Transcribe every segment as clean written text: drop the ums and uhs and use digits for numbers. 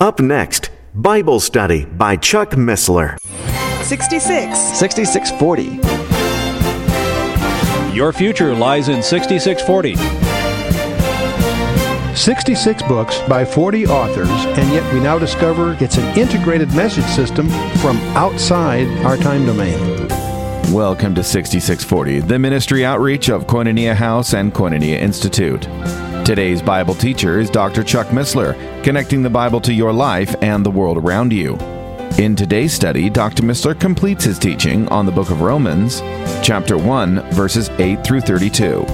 Up next, Bible Study by Chuck Missler. 6640. Your future lies in 6640. 66 books by 40 authors, and yet we now discover it's an integrated message system from outside our time domain. Welcome to 6640, the ministry outreach of Koinonia House and Koinonia Institute. Today's Bible teacher is Dr. Chuck Missler, connecting the Bible to your life and the world around you. In today's study, Dr. Missler completes his teaching on the book of Romans, chapter 1, verses 8 through 32.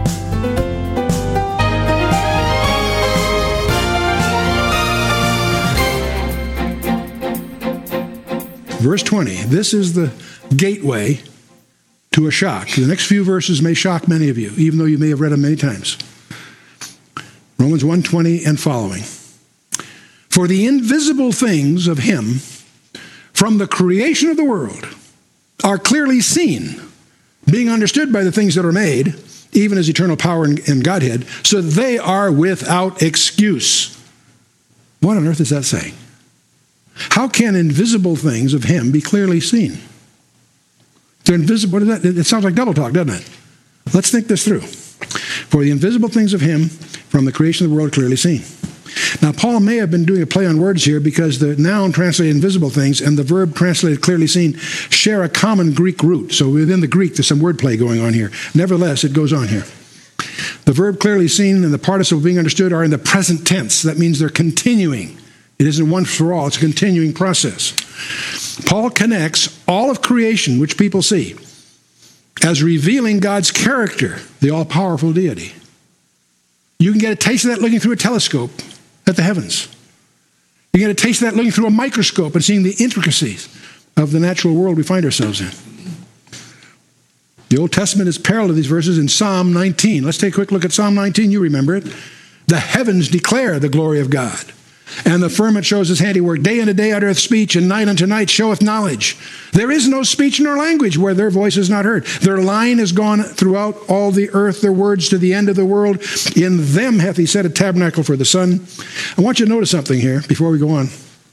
Verse 20, this is the gateway to a shock. The next few verses may shock many of you, even though you may have read them many times. Romans 1:20 and following. For the invisible things of him from the creation of the world are clearly seen, being understood by the things that are made, even as eternal power and Godhead, so that they are without excuse. What on earth is that saying? How can invisible things of him be clearly seen? They're invisible. What is that? It sounds like double talk, doesn't it? Let's think this through. For the invisible things of him from the creation of the world are clearly seen. Now, Paul may have been doing a play on words here because the noun translated invisible things and the verb translated clearly seen share a common Greek root. So within the Greek, there's some wordplay going on here. Nevertheless, it goes on here. The verb clearly seen and the participle being understood are in the present tense. That means they're continuing. It isn't once for all. It's a continuing process. Paul connects all of creation, which people see, as revealing God's character, the all-powerful deity. You can get a taste of that looking through a telescope at the heavens. You get a taste of that looking through a microscope and seeing the intricacies of the natural world we find ourselves in. The Old Testament is parallel to these verses in Psalm 19. Let's take a quick look at Psalm 19. You remember it. The heavens declare the glory of God, and the firmament shows his handiwork. Day unto day uttereth speech, and night unto night showeth knowledge. There is no speech nor language where their voice is not heard. Their line is gone throughout all the earth, their words to the end of the world. In them hath he set a tabernacle for the sun. I want you to notice something here before we go on.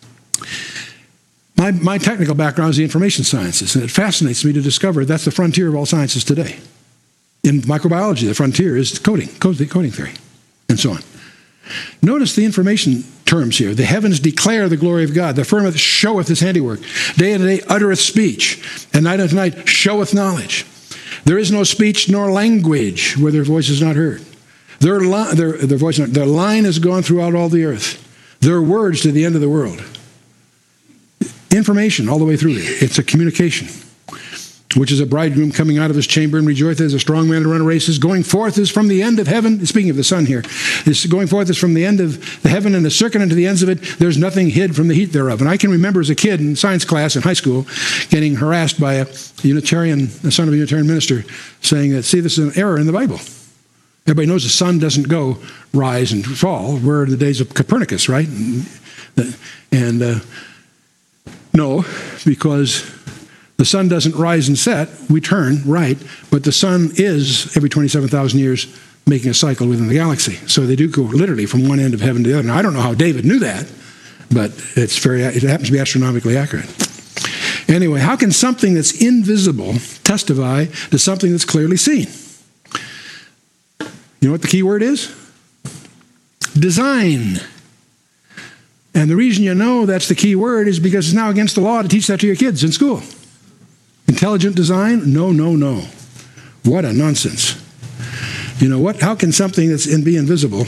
My technical background is the information sciences, and it fascinates me to discover that's the frontier of all sciences today. In microbiology, the frontier is coding theory, and so on. Notice the information terms here. The heavens declare the glory of God. The firmament showeth his handiwork. Day unto day uttereth speech, and night unto night showeth knowledge. There is no speech nor language where their voice is not heard. Their line is gone throughout all the earth. Their words to the end of the world. Information all the way through it. It's a communication. Which is a bridegroom coming out of his chamber and rejoiceth as a strong man to run a race. His going forth is from the end of heaven. Speaking of the sun here. His going forth is from the end of the heaven and the circuit unto the ends of it. There's nothing hid from the heat thereof. And I can remember as a kid in science class in high school getting harassed by a son of a Unitarian minister saying that, see, this is an error in the Bible. Everybody knows the sun doesn't go rise and fall. We're in the days of Copernicus, right? No, because the sun doesn't rise and set. We turn, right, but the sun is, every 27,000 years, making a cycle within the galaxy. So they do go literally from one end of heaven to the other. Now, I don't know how David knew that, but it happens to be astronomically accurate. Anyway, how can something that's invisible testify to something that's clearly seen? You know what the key word is? Design. And the reason you know that's the key word is because it's now against the law to teach that to your kids in school. Intelligent design? No. What a nonsense. You know what? How can something that's be invisible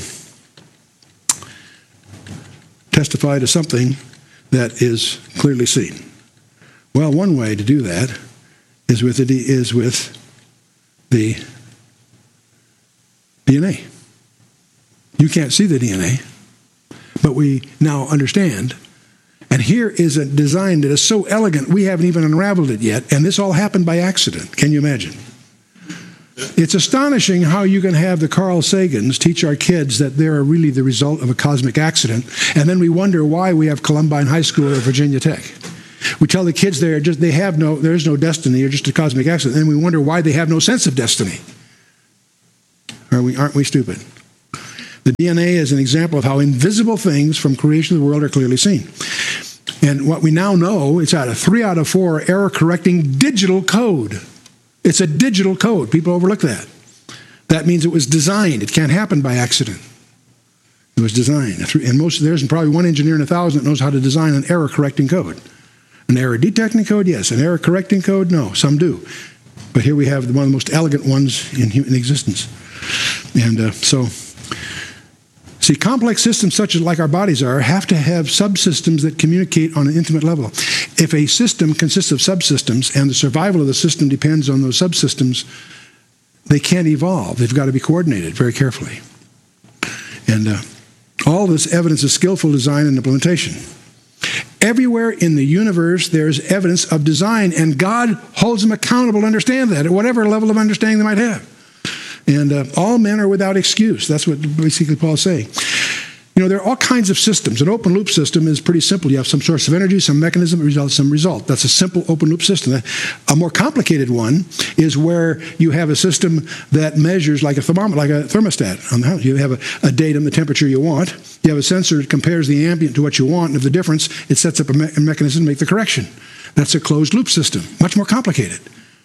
testify to something that is clearly seen? Well, one way to do that is with the DNA. You can't see the DNA, but we now understand. And here is a design that is so elegant, we haven't even unraveled it yet. And this all happened by accident. Can you imagine? It's astonishing how you can have the Carl Sagans teach our kids that they're really the result of a cosmic accident. And then we wonder why we have Columbine High School or Virginia Tech. We tell the kids there is no destiny, you're just a cosmic accident. And we wonder why they have no sense of destiny. Aren't we stupid? The DNA is an example of how invisible things from creation of the world are clearly seen. And what we now know, it's out of 3 out of 4 error-correcting digital code. It's a digital code. People overlook that. That means it was designed. It can't happen by accident. It was designed. And there's probably one engineer in 1,000 that knows how to design an error-correcting code. An error-detecting code, yes. An error-correcting code, no. Some do. But here we have one of the most elegant ones in existence. And see, complex systems such as like our bodies are have to have subsystems that communicate on an intimate level. If a system consists of subsystems and the survival of the system depends on those subsystems, they can't evolve. They've got to be coordinated very carefully. And all this evidence of skillful design and implementation. Everywhere in the universe, there's evidence of design, and God holds them accountable to understand that, at whatever level of understanding they might have. And all men are without excuse. That's what basically Paul's saying. You know, there are all kinds of systems. An open loop system is pretty simple. You have some source of energy, some mechanism, some result. That's a simple open loop system. A more complicated one is where you have a system that measures like a thermometer, like a thermostat on the house. You have a datum, the temperature you want. You have a sensor that compares the ambient to what you want, and if the difference, it sets up a mechanism to make the correction. That's a closed loop system, much more complicated.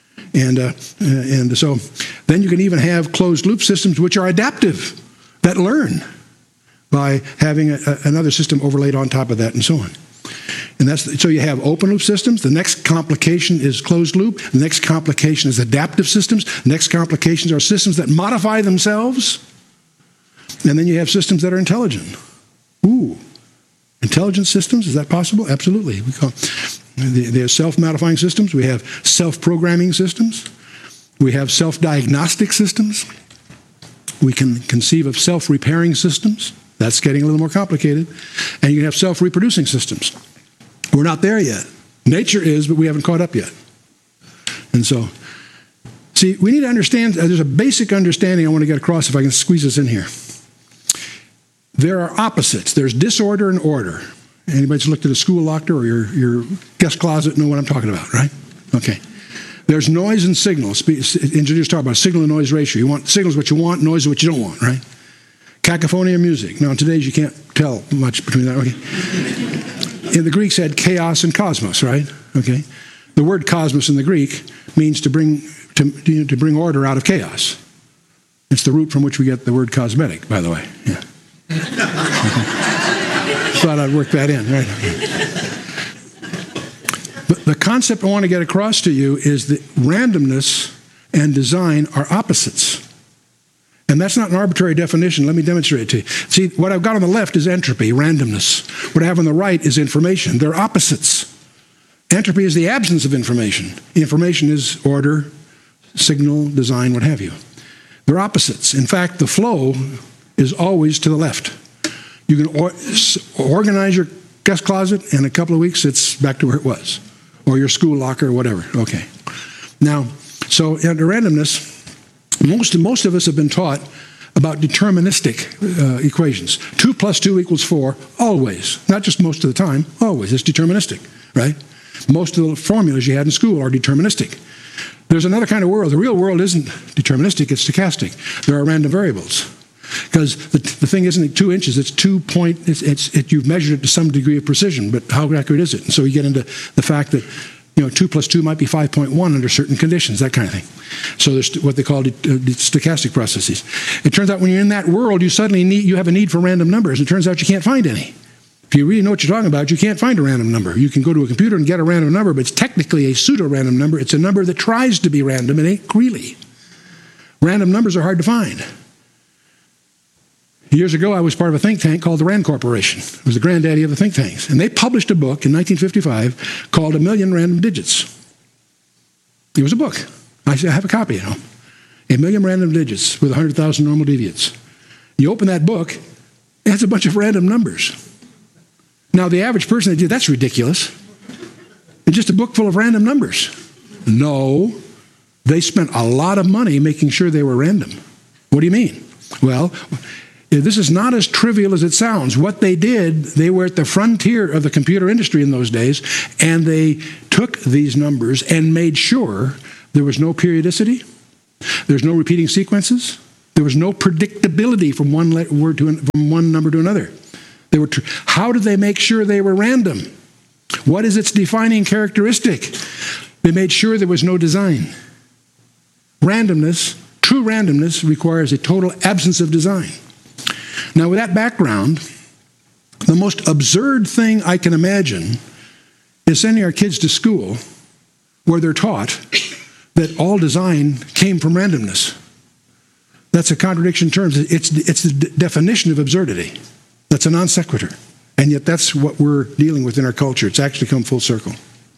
And so then you can even have closed loop systems which are adaptive, that learn by having another system overlaid on top of that, and so on. And so you have open loop systems. The next complication is closed loop. The next complication is adaptive systems. The next complications are systems that modify themselves. And then you have systems that are intelligent. Ooh, intelligent systems, is that possible? Absolutely. They are self-modifying systems. We have self-programming systems. We have self-diagnostic systems. We can conceive of self-repairing systems. That's getting a little more complicated. And you can have self-reproducing systems. We're not there yet. Nature is, but we haven't caught up yet. And so, see, we need to understand, there's a basic understanding I want to get across if I can squeeze this in here. There are opposites. There's disorder and order. Anybody that's looked at a school locker or your guest closet know what I'm talking about, right? Okay. There's noise and signals. Engineers talk about signal and noise ratio. You want signals what you want, noise what you don't want, right? Cacophony of music. Now, in today's you can't tell much between that. Okay. In the Greeks had chaos and cosmos, right? Okay. The word cosmos in the Greek means to bring order out of chaos. It's the root from which we get the word cosmetic, by the way. Yeah. Thought I'd work that in, right? But the concept I want to get across to you is that randomness and design are opposites. And that's not an arbitrary definition. Let me demonstrate it to you. See, what I've got on the left is entropy, randomness. What I have on the right is information. They're opposites. Entropy is the absence of information. Information is order, signal, design, what have you. They're opposites. In fact, the flow is always to the left. You can organize your guest closet, and in a couple of weeks, it's back to where it was. Or your school locker, or whatever. Okay. Now, so under randomness, most of us have been taught about deterministic equations. 2 + 2 = 4, always. Not just most of the time, always. It's deterministic, right? Most of the formulas you had in school are deterministic. There's another kind of world. The real world isn't deterministic, it's stochastic. There are random variables. Because the thing isn't 2 inches, it's you've measured it to some degree of precision, but how accurate is it? And so you get into the fact that 2 + 2 might be 5.1 under certain conditions, that kind of thing. So there's what they call stochastic processes. It turns out when you're in that world, you have a need for random numbers. It turns out you can't find any. If you really know what you're talking about, you can't find a random number. You can go to a computer and get a random number, but it's technically a pseudo-random number. It's a number that tries to be random. It ain't really. Random numbers are hard to find. Years ago, I was part of a think tank called the RAND Corporation. It was the granddaddy of the think tanks. And they published a book in 1955 called 1,000,000 Random Digits. It was a book. I have a copy at home. 1,000,000 random digits with 100,000 normal deviates. You open that book, it has a bunch of random numbers. Now, the average person, that's ridiculous. It's just a book full of random numbers. No, they spent a lot of money making sure they were random. What do you mean? Well, this is not as trivial as it sounds. What they did, they were at the frontier of the computer industry in those days, and they took these numbers and made sure there was no periodicity, there's no repeating sequences, There was no predictability from one number to another. How did they make sure they were random? What is its defining characteristic? They made sure there was no design. Randomness, true randomness, requires a total absence of design. Now, with that background, the most absurd thing I can imagine is sending our kids to school where they're taught that all design came from randomness. That's a contradiction in terms. It's the definition of absurdity. That's a non sequitur. And yet that's what we're dealing with in our culture. It's actually come full circle.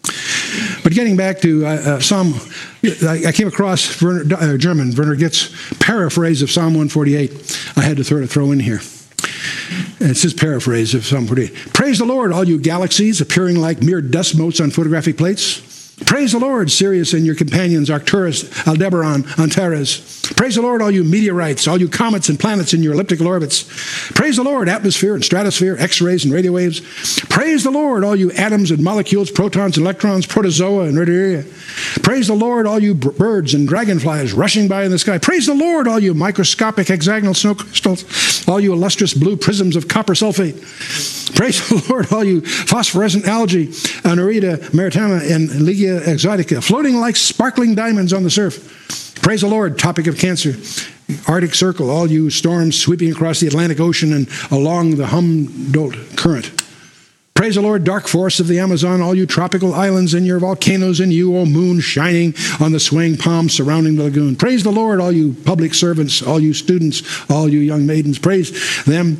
But getting back to Psalm, I came across Werner Gitt's paraphrase of Psalm 148. I had to throw in here. It's his paraphrase of Psalm 48. Praise the Lord, all you galaxies appearing like mere dust motes on photographic plates. Praise the Lord, Sirius and your companions, Arcturus, Aldebaran, Antares. Praise the Lord, all you meteorites, all you comets and planets in your elliptical orbits. Praise the Lord, atmosphere and stratosphere, X-rays and radio waves. Praise the Lord, all you atoms and molecules, protons and electrons, protozoa and radiaria. Praise the Lord, all you birds and dragonflies rushing by in the sky. Praise the Lord, all you microscopic hexagonal snow crystals, all you illustrious blue prisms of copper sulfate. Praise the Lord, all you phosphorescent algae, Anorita maritima and Ligia exotica, floating like sparkling diamonds on the surf. Praise the Lord, Tropic of Cancer, Arctic Circle, all you storms sweeping across the Atlantic Ocean and along the Humboldt Current. Praise the Lord, dark forests of the Amazon, all you tropical islands and your volcanoes, and you, O moon, shining on the swaying palms surrounding the lagoon. Praise the Lord, all you public servants, all you students, all you young maidens. Praise them.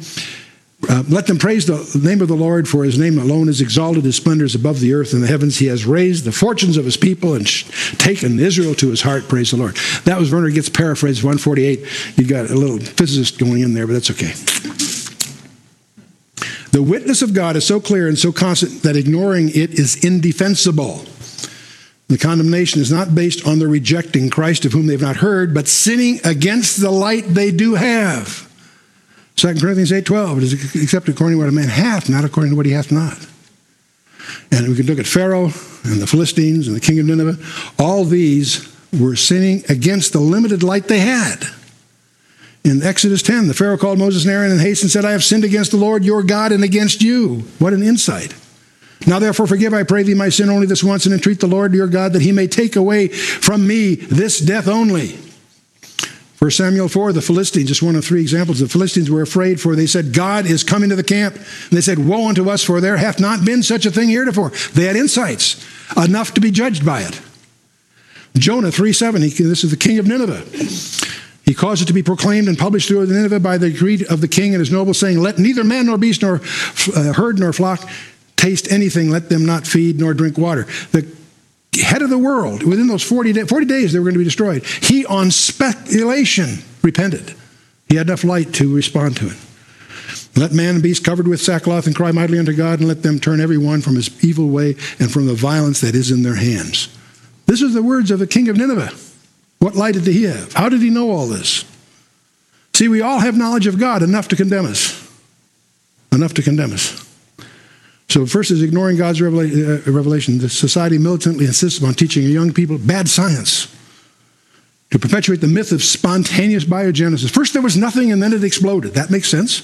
Let them praise the name of the Lord, for his name alone is exalted. His splendor is above the earth and the heavens. He has raised the fortunes of his people and taken Israel to his heart. Praise the Lord. That was Werner Gitt's paraphrase, 148. You got a little physicist going in there, but that's okay. The witness of God is so clear and so constant that ignoring it is indefensible. The condemnation is not based on their rejecting Christ, of whom they've not heard, but sinning against the light they do have. 2 Corinthians 8:12, it is accepted according to what a man hath, not according to what he hath not. And we can look at Pharaoh and the Philistines and the king of Nineveh. All these were sinning against the limited light they had. In Exodus 10, the Pharaoh called Moses and Aaron in haste and said, I have sinned against the Lord your God and against you. What an insight. Now therefore forgive, I pray thee, my sin only this once, and entreat the Lord your God that he may take away from me this death only. 1 Samuel 4, the Philistines, just one of three examples. The Philistines were afraid, for they said, God is coming to the camp. And they said, woe unto us, for there hath not been such a thing heretofore. They had insights, enough to be judged by it. Jonah 3:7, this is the king of Nineveh. He caused it to be proclaimed and published through Nineveh by the decree of the king and his nobles, saying, let neither man nor beast nor herd nor flock taste anything, let them not feed nor drink water. The head of the world, within those 40 days they were going to be destroyed. He, on speculation, repented. He had enough light to respond to it. Let man and beast covered with sackcloth and cry mightily unto God, and let them turn every one from his evil way and from the violence that is in their hands. This is the words of the king of Nineveh. What light did he have? How did he know all this? See, we all have knowledge of God, enough to condemn us. Enough to condemn us. So first is ignoring God's revelation. The society militantly insists on teaching young people bad science to perpetuate the myth of spontaneous biogenesis. First there was nothing and then it exploded. That makes sense?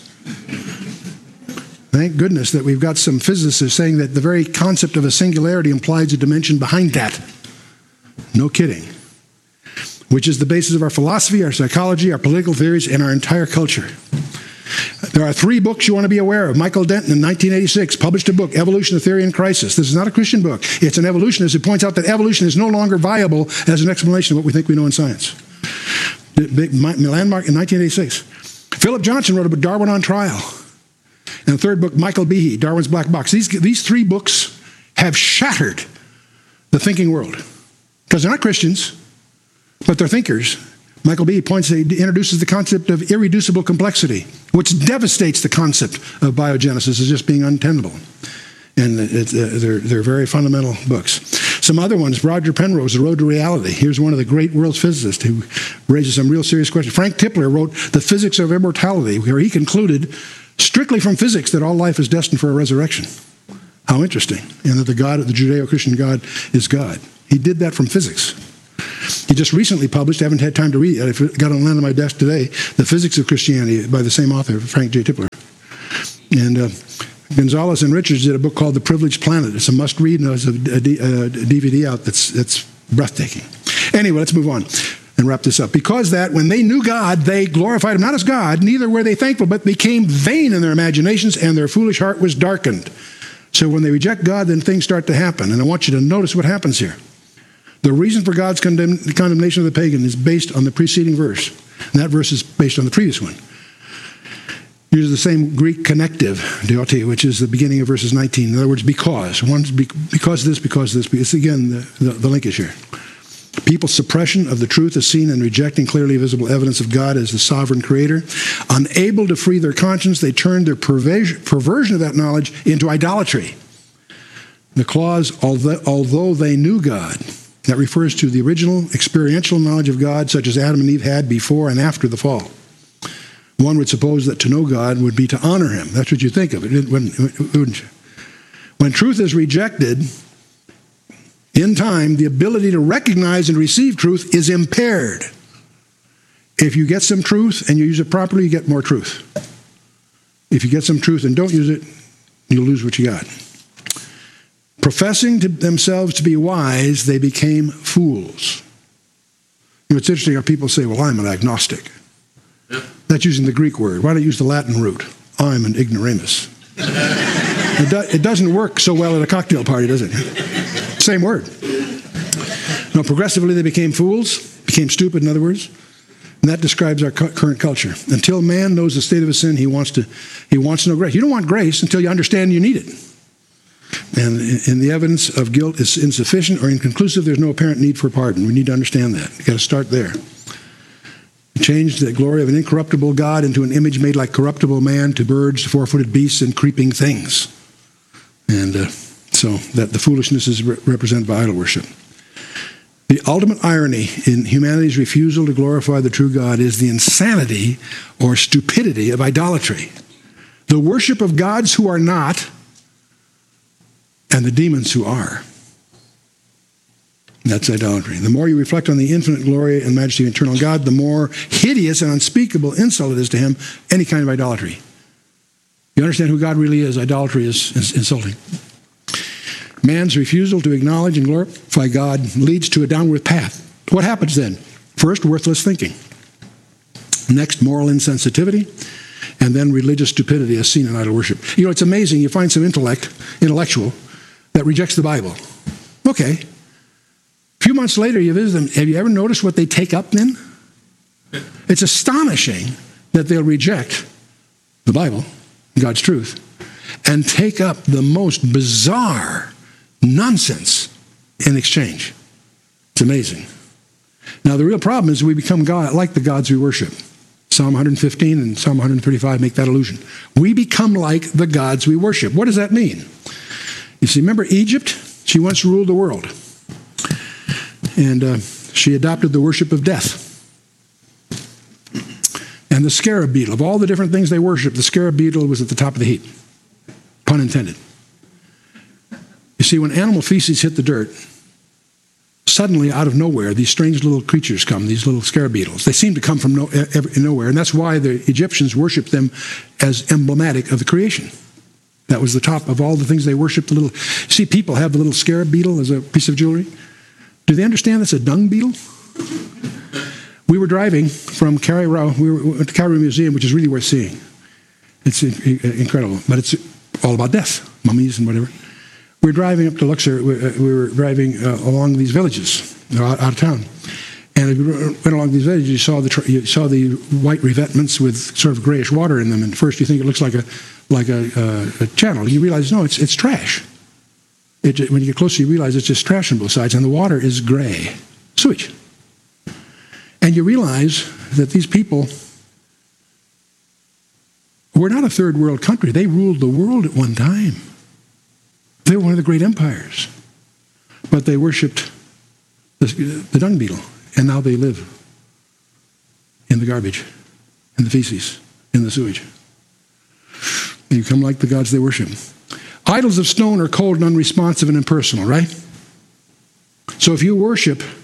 Thank goodness that we've got some physicists saying that the very concept of a singularity implies a dimension behind that. No kidding. Which is the basis of our philosophy, our psychology, our political theories, and our entire culture. There are three books you want to be aware of. Michael Denton in 1986 published a book, Evolution, a Theory in Crisis. This is not a Christian book. It's an evolutionist who points out that evolution is no longer viable as an explanation of what we think we know in science. Landmark in 1986. Philip Johnson wrote a book, Darwin on Trial. And the third book, Michael Behe, Darwin's Black Box. These three books have shattered the thinking world. Because they're not Christians, but they're thinkers. Michael Behe introduces the concept of irreducible complexity, which devastates the concept of biogenesis as just being untenable. And they're very fundamental books. Some other ones, Roger Penrose, The Road to Reality. Here's one of the great world's physicists who raises some real serious questions. Frank Tipler wrote The Physics of Immortality, where he concluded, strictly from physics, that all life is destined for a resurrection. How interesting. And that the God, the Judeo-Christian God, is God. He did that from physics. He just recently published, I haven't had time to read it, it got on my desk today, The Physics of Christianity by the same author, Frank J. Tipler. And Gonzalez and Richards did a book called The Privileged Planet. It's a must-read, and there's a DVD out that's breathtaking. Anyway, let's move on and wrap this up. Because that, when they knew God, they glorified him not as God, neither were they thankful, but became vain in their imaginations, and their foolish heart was darkened. So when they reject God, then things start to happen. And I want you to notice what happens here. The reason for God's condemnation of the pagan is based on the preceding verse. And that verse is based on the previous one. Uses the same Greek connective, deote, which is the beginning of verses 19. In other words, because. One's because this, because this. It's again the linkage here. People's suppression of the truth is seen in rejecting clearly visible evidence of God as the sovereign creator. Unable to free their conscience, they turned their perversion of that knowledge into idolatry. The clause, although they knew God, that refers to the original experiential knowledge of God, such as Adam and Eve had before and after the fall. One would suppose that to know God would be to honor him. That's what you think of it, wouldn't you? When truth is rejected, in time, the ability to recognize and receive truth is impaired. If you get some truth and you use it properly, you get more truth. If you get some truth and don't use it, you'll lose what you got. Professing to themselves to be wise, they became fools. You know, it's interesting how people say, well, I'm an agnostic. Yep. That's using the Greek word. Why don't you use the Latin root? I'm an ignoramus. It doesn't work so well at a cocktail party, does it? Same word. No, progressively they became fools, became stupid, in other words. And that describes our current culture. Until man knows the state of his sin, he wants to know grace. You don't want grace until you understand you need it. And the evidence of guilt is insufficient or inconclusive, there's no apparent need for pardon. We need to understand that. You've got to start there. Change the glory of an incorruptible God into an image made like corruptible man, to birds, to four-footed beasts, and creeping things. And so that the foolishness is represented by idol worship. The ultimate irony in humanity's refusal to glorify the true God is the insanity or stupidity of idolatry. The worship of gods who are not, and the demons who are. That's idolatry. The more you reflect on the infinite glory and majesty of eternal God, the more hideous and unspeakable insult it is to him, any kind of idolatry. You understand who God really is, idolatry is insulting. Man's refusal to acknowledge and glorify God leads to a downward path. What happens then? First, worthless thinking. Next, moral insensitivity. And then religious stupidity as seen in idol worship. You know, it's amazing. You find some intellectual that rejects the Bible. Okay. A few months later, you visit them. Have you ever noticed what they take up then? It's astonishing that they'll reject the Bible, God's truth, and take up the most bizarre nonsense in exchange. It's amazing. Now, the real problem is we become God, like the gods we worship. Psalm 115 and Psalm 135 make that allusion. We become like the gods we worship. What does that mean? You see, remember Egypt? She once ruled the world. And she adopted the worship of death. And the scarab beetle, of all the different things they worshiped, the scarab beetle was at the top of the heap. Pun intended. You see, when animal feces hit the dirt, suddenly out of nowhere, these strange little creatures come, these little scarab beetles. They seem to come from nowhere, and that's why the Egyptians worshipped them as emblematic of the creation. That was the top of all the things they worshipped. See, people have the little scarab beetle as a piece of jewelry. Do they understand that's a dung beetle? We were driving from Cary Row. We went to Cary Museum, which is really worth seeing. It's incredible, but it's all about death, mummies and whatever. We were driving up to Luxor. We were driving along these villages out of town. And as we went along these villages, you saw the white revetments with sort of grayish water in them. And first you think it looks like a channel. And you realize, no, it's trash. When you get closer, you realize it's just trash on both sides, and the water is gray. Sewage. And you realize that these people were not a third world country. They ruled the world at one time. They were one of the great empires. But they worshipped the dung beetle, and now they live in the garbage, in the feces, in the sewage. They become like the gods they worship. Idols of stone are cold and unresponsive and impersonal, right? So if you worship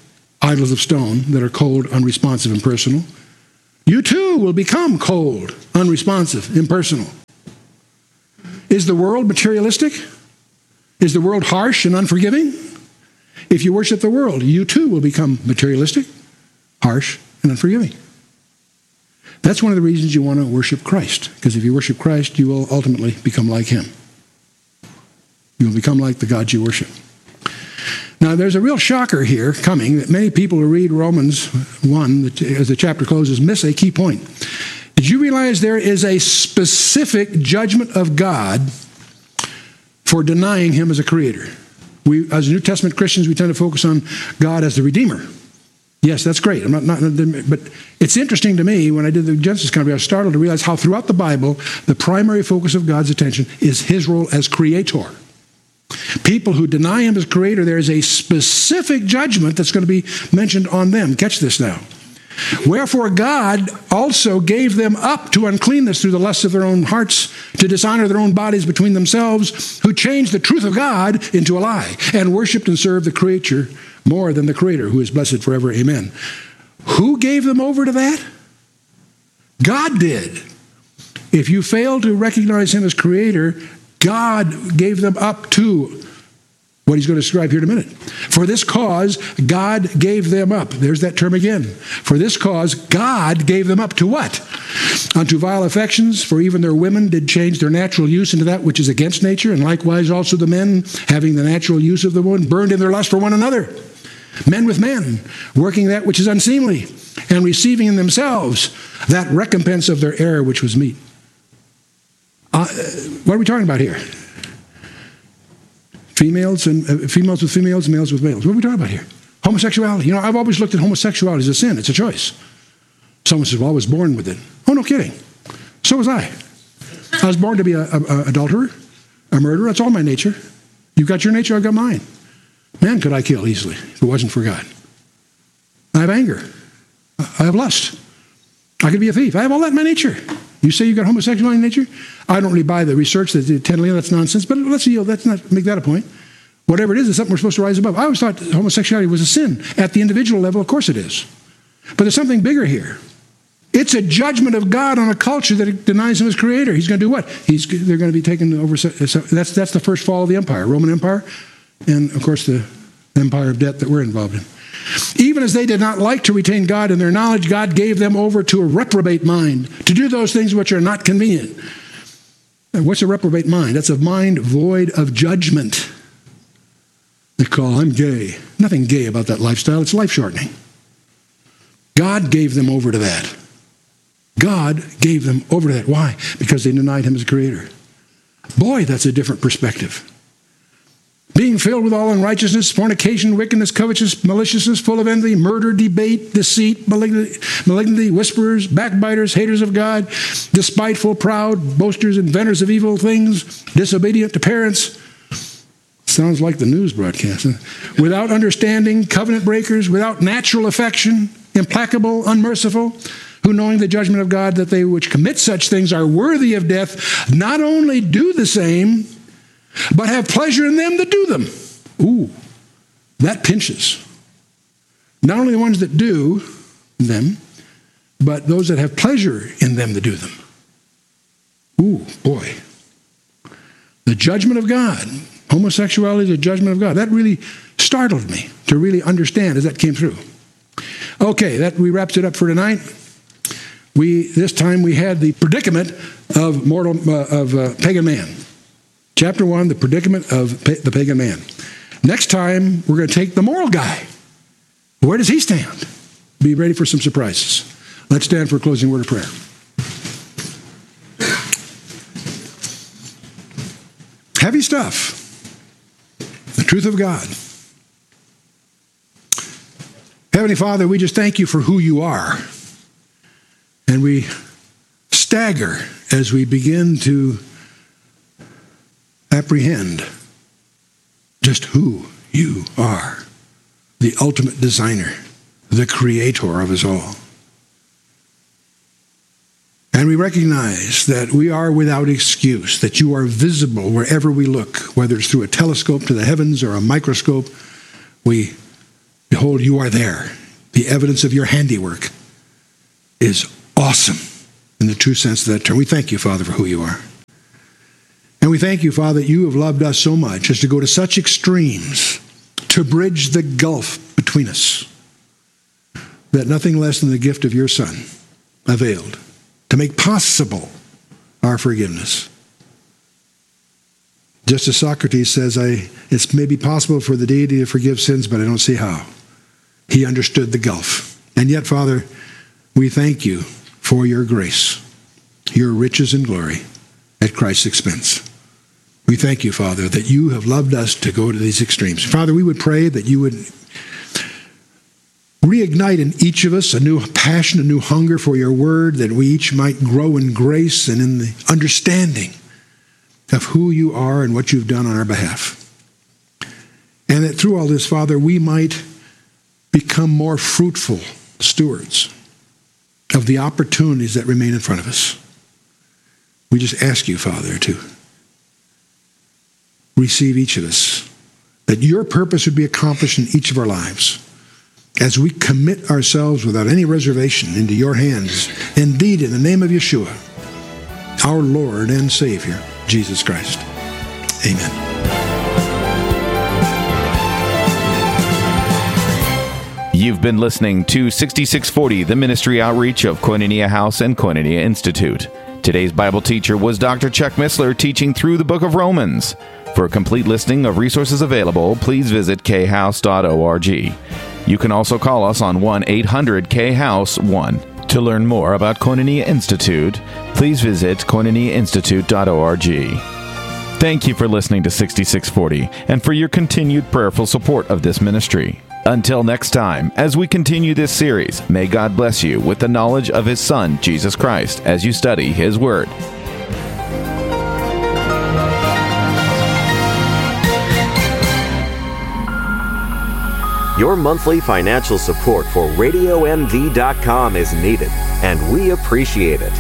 idols of stone that are cold, unresponsive, impersonal, you too will become cold, unresponsive, impersonal. Is the world materialistic? Is the world harsh and unforgiving? If you worship the world, you too will become materialistic, harsh, and unforgiving. That's one of the reasons you want to worship Christ, because if you worship Christ, you will ultimately become like him. You will become like the God you worship. Now, there's a real shocker here coming that many people who read Romans 1, as the chapter closes, miss a key point. Did you realize there is a specific judgment of God for denying him as a creator? We, as New Testament Christians, we tend to focus on God as the Redeemer. Yes, that's great. But it's interesting to me, when I did the Genesis commentary, I was startled to realize how throughout the Bible, the primary focus of God's attention is his role as creator. People who deny him as creator, there is a specific judgment that's going to be mentioned on them. Catch this now. Wherefore God also gave them up to uncleanness through the lusts of their own hearts, to dishonor their own bodies between themselves, who changed the truth of God into a lie, and worshipped and served the creature more than the Creator, who is blessed forever. Amen. Who gave them over to that? God did. If you fail to recognize him as Creator, God gave them up to what he's going to describe here in a minute. For this cause, God gave them up. There's that term again. For this cause, God gave them up to what? Unto vile affections, for even their women did change their natural use into that which is against nature, and likewise also the men, having the natural use of the woman, burned in their lust for one another. Men with men, working that which is unseemly, and receiving in themselves that recompense of their error which was meet. What are we talking about here? Females with females, males with males. What are we talking about here? Homosexuality. You know, I've always looked at homosexuality as a sin. It's a choice. Someone says, well, I was born with it. Oh, no kidding. So was I. I was born to be an adulterer, a murderer. That's all my nature. You've got your nature, I've got mine. Man, could I kill easily if it wasn't for God. I have anger. I have lust. I could be a thief. I have all that in my nature. You say you've got homosexuality in nature? I don't really buy the research that that's nonsense, but let's not make that a point. Whatever it is, it's something we're supposed to rise above. I always thought homosexuality was a sin. At the individual level, of course it is. But there's something bigger here. It's a judgment of God on a culture that denies him as creator. He's going to do what? They're going to be taken over. That's the first fall of the empire, Roman Empire, and of course the empire of debt that we're involved in. Even as they did not like to retain God in their knowledge, God gave them over to a reprobate mind, to do those things which are not convenient. And what's a reprobate mind? That's a mind void of judgment. They call, I'm gay. Nothing gay about that lifestyle. It's life-shortening. God gave them over to that. God gave them over to that. Why? Because they denied him as creator. Boy, that's a different perspective. Being filled with all unrighteousness, fornication, wickedness, covetousness, maliciousness, full of envy, murder, debate, deceit, malignity, whisperers, backbiters, haters of God, despiteful, proud, boasters, inventors of evil things, disobedient to parents. Sounds like the news broadcast. Huh? Without understanding, covenant breakers, without natural affection, implacable, unmerciful, who knowing the judgment of God that they which commit such things are worthy of death, not only do the same, but have pleasure in them that do them. Ooh, that pinches. Not only the ones that do them, but those that have pleasure in them that do them. Ooh, boy. The judgment of God. Homosexuality is a judgment of God. That really startled me to really understand as that came through. Okay, that wraps it up for tonight. This time we had the predicament of pagan man. Chapter 1, the predicament of the pagan man. Next time, we're going to take the moral guy. Where does he stand? Be ready for some surprises. Let's stand for a closing word of prayer. Heavy stuff. The truth of God. Heavenly Father, we just thank you for who you are. And we stagger as we begin to apprehend just who you are, the ultimate designer, the creator of us all. And we recognize that we are without excuse, that you are visible wherever we look, whether it's through a telescope to the heavens or a microscope. We Behold, you are there. The evidence of your handiwork is awesome in the true sense of that term. We thank you, Father, for who you are. And we thank you, Father, that you have loved us so much as to go to such extremes to bridge the gulf between us that nothing less than the gift of your Son availed to make possible our forgiveness. Just as Socrates says, it's maybe possible for the deity to forgive sins, but I don't see how. He understood the gulf. And yet, Father, we thank you for your grace, your riches and glory at Christ's expense. We thank you, Father, that you have loved us to go to these extremes. Father, we would pray that you would reignite in each of us a new passion, a new hunger for your word, that we each might grow in grace and in the understanding of who you are and what you've done on our behalf. And that through all this, Father, we might become more fruitful stewards of the opportunities that remain in front of us. We just ask you, Father, to receive each of us, that your purpose would be accomplished in each of our lives as we commit ourselves without any reservation into your hands. Indeed, in the name of Yeshua, our Lord and Savior, Jesus Christ. Amen. You've been listening to 6640, the ministry outreach of Koinonia House and Koinonia Institute. Today's Bible teacher was Dr. Chuck Missler, teaching through the book of Romans. For a complete listing of resources available, please visit khouse.org. You can also call us on 1-800-KHOUSE-1. To learn more about Koinonia Institute, please visit koinoniainstitute.org. Thank you for listening to 6640 and for your continued prayerful support of this ministry. Until next time, as we continue this series, may God bless you with the knowledge of His Son, Jesus Christ, as you study His Word. Your monthly financial support for RadioMV.com is needed, and we appreciate it.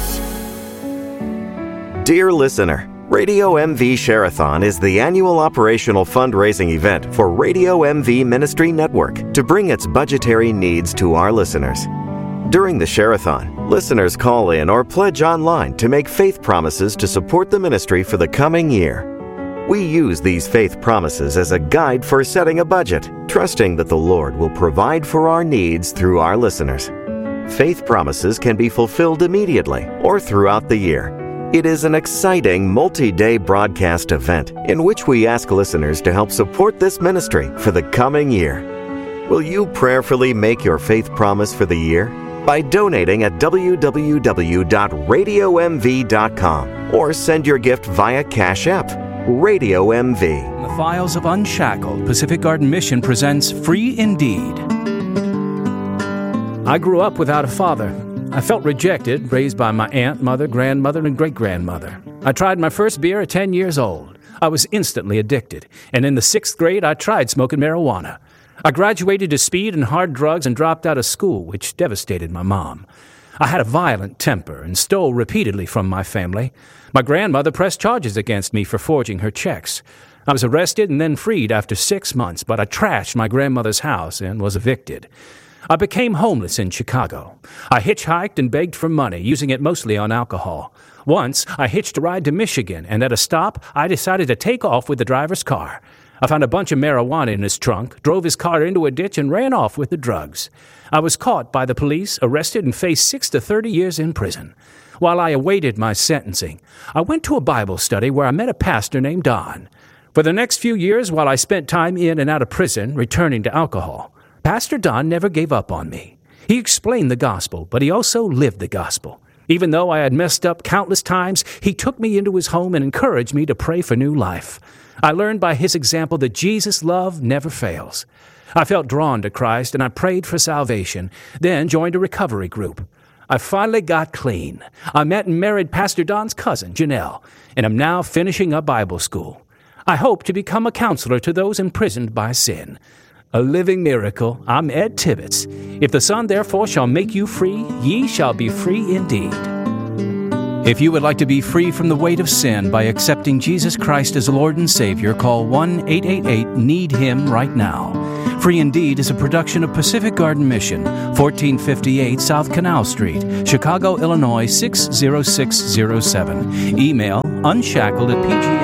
Dear listener, Radio MV Share-a-thon is the annual operational fundraising event for Radio MV Ministry Network to bring its budgetary needs to our listeners. During the Share-a-thon, listeners call in or pledge online to make faith promises to support the ministry for the coming year. We use these faith promises as a guide for setting a budget, trusting that the Lord will provide for our needs through our listeners. Faith promises can be fulfilled immediately or throughout the year. It is an exciting multi-day broadcast event in which we ask listeners to help support this ministry for the coming year. Will you prayerfully make your faith promise for the year? By donating at www.radiomv.com or send your gift via Cash App. Radio MV. The Files of Unshackled, Pacific Garden Mission presents Free Indeed. I grew up without a father. I felt rejected, raised by my aunt, mother, grandmother, and great-grandmother. I tried my first beer at 10 years old. I was instantly addicted, and in the 6th grade, I tried smoking marijuana. I graduated to speed and hard drugs and dropped out of school, which devastated my mom. I had a violent temper and stole repeatedly from my family. My grandmother pressed charges against me for forging her checks. I was arrested and then freed after 6 months, but I trashed my grandmother's house and was evicted. I became homeless in Chicago. I hitchhiked and begged for money, using it mostly on alcohol. Once, I hitched a ride to Michigan, and at a stop, I decided to take off with the driver's car. I found a bunch of marijuana in his trunk, drove his car into a ditch, and ran off with the drugs. I was caught by the police, arrested, and faced 6 to 30 years in prison. While I awaited my sentencing, I went to a Bible study where I met a pastor named Don. For the next few years, while I spent time in and out of prison, returning to alcohol, Pastor Don never gave up on me. He explained the gospel, but he also lived the gospel. Even though I had messed up countless times, he took me into his home and encouraged me to pray for new life. I learned by his example that Jesus' love never fails. I felt drawn to Christ, and I prayed for salvation, then joined a recovery group. I finally got clean. I met and married Pastor Don's cousin, Janelle, and am now finishing up Bible school. I hope to become a counselor to those imprisoned by sin. A living miracle. I'm Ed Tibbetts. If the Son therefore shall make you free, ye shall be free indeed. If you would like to be free from the weight of sin by accepting Jesus Christ as Lord and Savior, call 1-888-NEED-HIM right now. Free Indeed is a production of Pacific Garden Mission, 1458 South Canal Street, Chicago, Illinois 60607. Email unshackled@pga